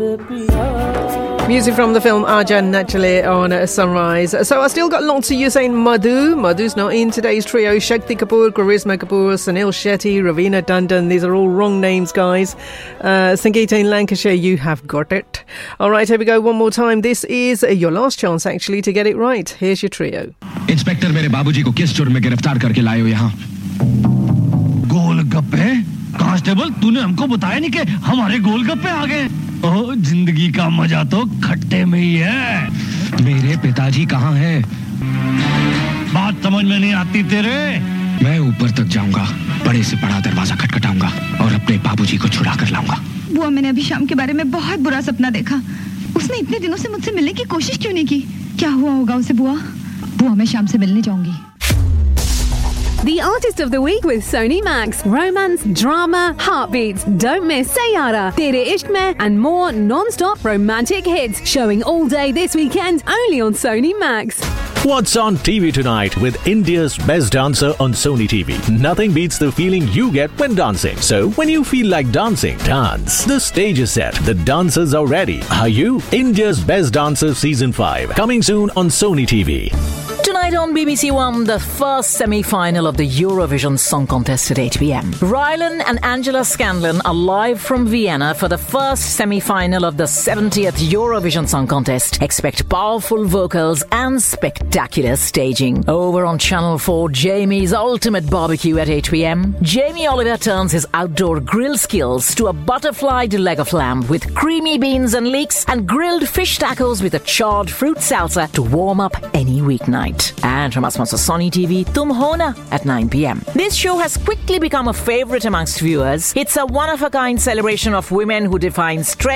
Music from the film Aaja Nachale on Sunrise. So I still got lots of you saying Madhu. Madhu's not in today's trio. Shakti Kapoor, Charisma Kapoor, Sunil Shetty, Ravina Tandon. These are all wrong names, guys. Sangeeta in Lancashire, you have got it. All right, here we go one more time. This is your last chance, actually, to get it right. Here's your trio. Inspector, मेरे बाबूजी को किस जुर्म में गिरफ्तार करके लाए हो यहाँ? गोलगप्पे? कांस्टेबल, तूने हमको बताया नहीं कि हमारे गोलगप्पे आ गए? ओह, जिंदगी का मजा तो खट्टे में ही है। मेरे पिताजी कहाँ हैं? बात समझ में नहीं आती तेरे? मैं ऊपर तक जाऊंगा, बड़े से बड़ा दरवाजा खटखटाऊंगा और अपने बाबूजी को छुड़ा कर लाऊंगा। बुआ, मैंने अभी शाम के बारे में बहुत बुरा सपना देखा। उसने इतने दिनों से मुझसे मिलने की कोशिश क्यों नहीं की? क्या हुआ होगा उसे बुआ? बुआ, मैं शाम से मिलने जाऊंगी। The Artist of the Week with Sony Max. Romance, drama, heartbeats. Don't miss Sayara, Tere Ishq Mein and more non-stop romantic hits. Showing all day this weekend only on Sony Max. What's on TV tonight with India's Best Dancer on Sony TV? Nothing beats the feeling you get when dancing. So when you feel like dancing, dance. The stage is set. The dancers are ready. Are you? India's Best Dancer Season 5. Coming soon on Sony TV. Tonight on BBC One, the first semi-final of the Eurovision Song Contest at 8 p.m. Rylan and Angela Scanlon are live from Vienna for the first semi-final of the 70th Eurovision Song Contest. Expect powerful vocals and spectacular staging. Over on Channel 4, Jamie's Ultimate Barbecue at 8 p.m. Jamie Oliver turns his outdoor grill skills to a butterflied leg of lamb with creamy beans and leeks and grilled fish tacos with a charred fruit salsa to warm up any weeknight. And from our sponsor Sony TV, Tum Ho Na at 9 p.m. This show has quickly become a favourite amongst viewers. It's a one-of-a-kind celebration of women who define strength,